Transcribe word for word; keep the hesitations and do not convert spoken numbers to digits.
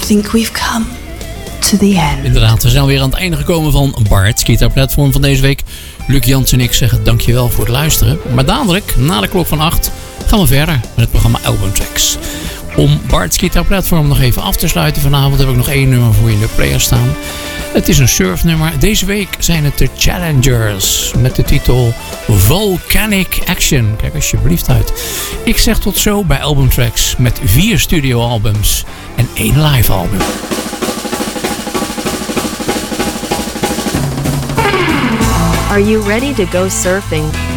think we've come to the end. Inderdaad, we zijn weer aan het einde gekomen van Bart's Guitar Platform van deze week. Luc Jans en ik zeggen dankjewel voor het luisteren. Maar dadelijk, na de klok van acht, gaan we verder met het programma Album Tracks. Om Bart's Guitar Platform nog even af te sluiten vanavond heb ik nog één nummer voor je in de player staan. Het is een surfnummer. Deze week zijn het de Challengers met de titel Volcanic Action. Kijk alsjeblieft uit. Ik zeg tot zo bij Album Tracks met vier studioalbums en één live album. Are you ready to go surfing?